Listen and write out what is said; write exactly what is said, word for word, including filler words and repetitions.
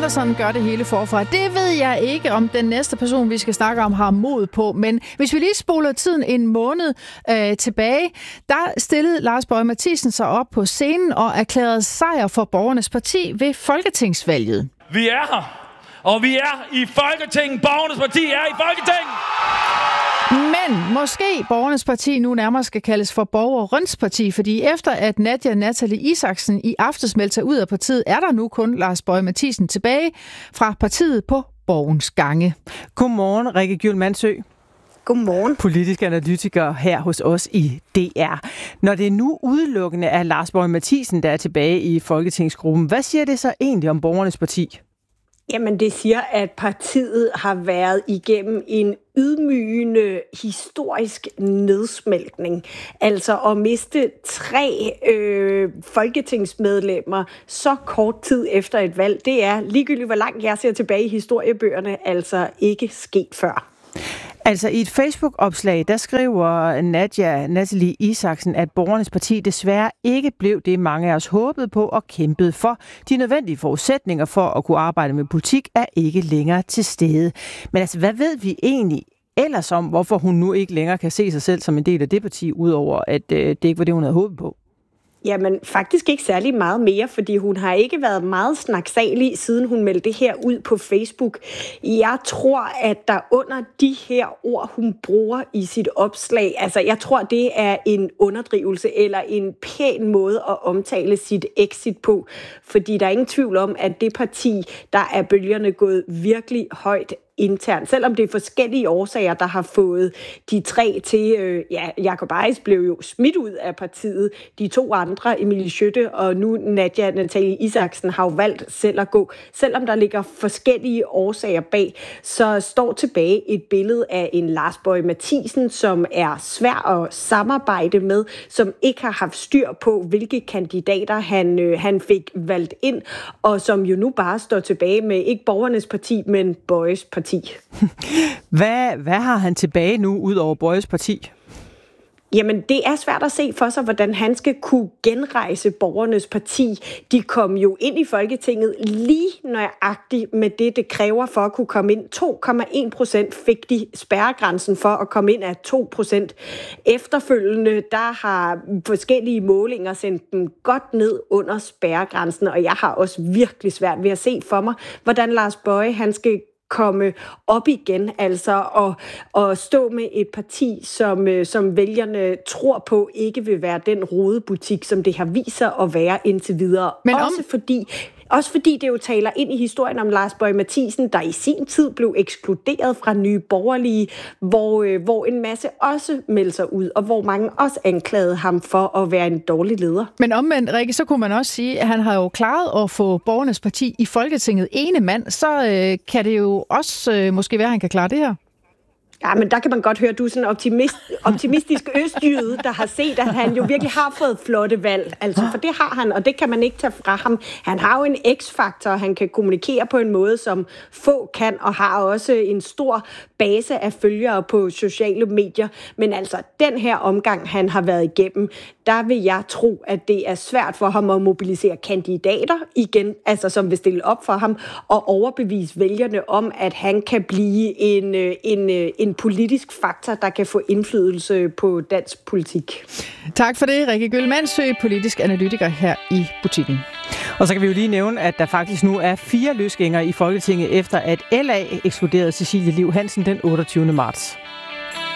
Andersen gør det hele forfra. Det ved jeg ikke, om den næste person, vi skal snakke om, har mod på. Men hvis vi lige spoler tiden en måned øh, tilbage, der stillede Lars Boje Mathiesen sig op på scenen og erklærede sejr for Borgernes Parti ved folketingsvalget. Vi er her, og vi er i Folketinget. Borgernes Parti er i Folketinget. Men måske Borgernes Parti nu nærmere skal kaldes for Borgerens Parti, fordi efter at Nadia Nathalie Isaksen i aftes meldte sig ud af partiet, er der nu kun Lars Boje Mathiesen tilbage fra partiet på Borgens gange. Godmorgen, Rikke Gyld Mandsø. Godmorgen. Politisk analytiker her hos os i D R. Når det nu udelukkende er Lars Boje Mathiesen, der er tilbage i Folketingsgruppen, hvad siger det så egentlig om Borgernes Parti? Jamen det siger, at partiet har været igennem en ydmygende historisk nedsmeltning. Altså at miste tre øh, folketingsmedlemmer så kort tid efter et valg, det er ligegyldigt, hvor langt jeg ser tilbage i historiebøgerne, altså ikke sket før. Altså i et Facebook-opslag, der skriver Nadia Nathalie Isaksen, at Borgernes Parti desværre ikke blev det, mange af os håbede på og kæmpede for. De nødvendige forudsætninger for at kunne arbejde med politik er ikke længere til stede. Men altså, hvad ved vi egentlig ellers om, hvorfor hun nu ikke længere kan se sig selv som en del af det parti, udover at øh, det ikke var det, hun havde håbet på? Jamen faktisk ikke særlig meget mere, fordi hun har ikke været meget snaksalig, siden hun meldte det her ud på Facebook. Jeg tror, at der under de her ord, hun bruger i sit opslag, altså jeg tror, det er en underdrivelse eller en pæn måde at omtale sit exit på, fordi der er ingen tvivl om, at det parti, der er bølgerne gået virkelig højt internt, selvom det er forskellige årsager, der har fået de tre til, øh, ja, Jacob Eis blev jo smidt ud af partiet, de to andre, Emilie Skytte og nu Nadia Nathalie Isaksen, har jo valgt selv at gå. Selvom der ligger forskellige årsager bag, så står tilbage et billede af en Lars Boje Mathiesen, som er svær at samarbejde med, som ikke har haft styr på, hvilke kandidater han, øh, han fik valgt ind, og som jo nu bare står tilbage med ikke Borgernes Parti, men Bojes Parti. Hvad, hvad har han tilbage nu, ud over Bojes Parti? Jamen, det er svært at se for sig, hvordan han skal kunne genrejse Borgernes Parti. De kom jo ind i Folketinget lige nøjagtigt med det, det kræver for at kunne komme ind. to komma en procent fik de spærregrænsen for at komme ind af to procent. Efterfølgende, der har forskellige målinger sendt dem godt ned under spærregrænsen, og jeg har også virkelig svært ved at se for mig, hvordan Lars Boje, han skal komme op igen, altså og, og stå med et parti, som, som vælgerne tror på ikke vil være den rodebutik, som det har vist sig at være indtil videre. Men også om... fordi Også fordi det jo taler ind i historien om Lars Boje Mathiesen, der i sin tid blev ekskluderet fra Nye Borgerlige, hvor, øh, hvor en masse også meldte sig ud, og hvor mange også anklagede ham for at være en dårlig leder. Men omvendt, Rikke, så kunne man også sige, at han har jo klaret at få Borgernes Parti i Folketinget ene mand, så øh, kan det jo også øh, måske være, at han kan klare det her. Ja, men der kan man godt høre, at du er sådan en optimist, optimistisk østjyde, der har set, at han jo virkelig har fået flotte valg. Altså, for det har han, og det kan man ikke tage fra ham. Han har jo en x-faktor, han kan kommunikere på en måde, som få kan, og har også en stor base af følgere på sociale medier. Men altså, den her omgang, han har været igennem, der vil jeg tro, at det er svært for ham at mobilisere kandidater igen, altså som vil stille op for ham, og overbevise vælgerne om, at han kan blive en, en, en politisk faktor, der kan få indflydelse på dansk politik. Tak for det, Rikke Gyld Mandsø, politisk analytiker her i Butikken. Og så kan vi jo lige nævne, at der faktisk nu er fire løsgængere i Folketinget, efter at L A ekskluderede Cecilie Liv Hansen den otteogtyvende marts.